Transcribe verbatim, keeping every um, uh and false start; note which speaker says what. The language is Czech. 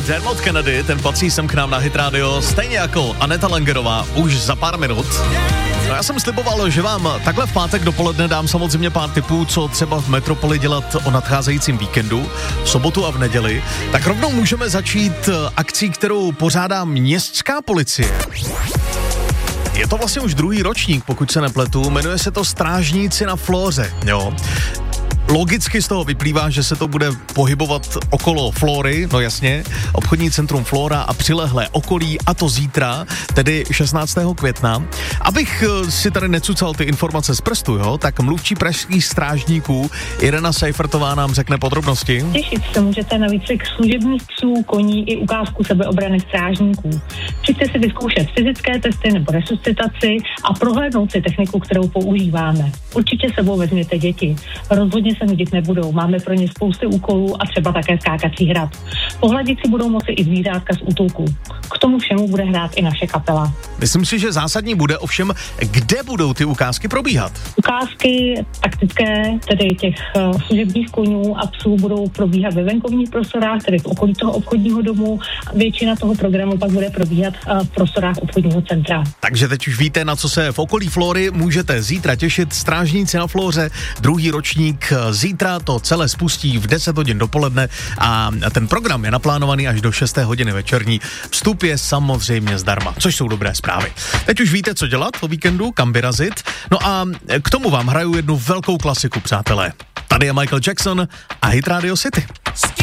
Speaker 1: Dermot Kennedy, ten patří sem k nám na Hit Radio, stejně jako Aneta Langerová, už za pár minut. No já jsem sliboval, že vám takhle v pátek dopoledne dám samozřejmě pár tipů, co třeba v Metropoli dělat o nadcházejícím víkendu, v sobotu a v neděli. Tak rovnou můžeme začít akcí, kterou pořádá městská policie. Je to vlastně už druhý ročník, pokud se nepletu, jmenuje se to Strážníci na Flóře, jo. Logicky z toho vyplývá, že se to bude pohybovat okolo Flory, no jasně, obchodní centrum Flora a přilehlé okolí, a to zítra, tedy šestnáctého května. Abych si tady necucal ty informace z prstu, jo, tak mluvčí pražských strážníků Irena Seifertová nám řekne podrobnosti.
Speaker 2: Těšit se můžete na výcvik služebních psů, koní i ukázku sebeobrany strážníků. Přijďte si vyzkoušet fyzické testy nebo resuscitaci a prohlédnout si techniku, kterou používáme. Určitě sebou vezměte děti. Rozhodně se nudit nebudou. Máme pro ně spousty úkolů a třeba také skákací hrad. Pohladit si budou moci i zvířátka z útulku. K tomu všemu bude hrát i naše kapela.
Speaker 1: Myslím si, že zásadní bude ovšem, kde budou ty ukázky probíhat.
Speaker 2: Ukázky taktické, tedy těch uh, služebních koňů a psů, budou probíhat ve venkovních prostorách, tedy v okolí toho obchodního domu. Většina toho programu pak bude probíhat uh, v prostorách obchodního centra.
Speaker 1: Takže teď už víte, na co se v okolí Flory můžete zítra těšit. Strážníci na Flóře, druhý ročník. Zítra to celé spustí v deset hodin dopoledne a ten program je naplánovaný až do šesté hodiny večerní. Vstup je samozřejmě zdarma, což jsou dobré zprávy. Teď už víte, co dělat o víkendu, kam vyrazit. No a k tomu vám hraju jednu velkou klasiku, přátelé. Tady je Michael Jackson a Hit Radio City.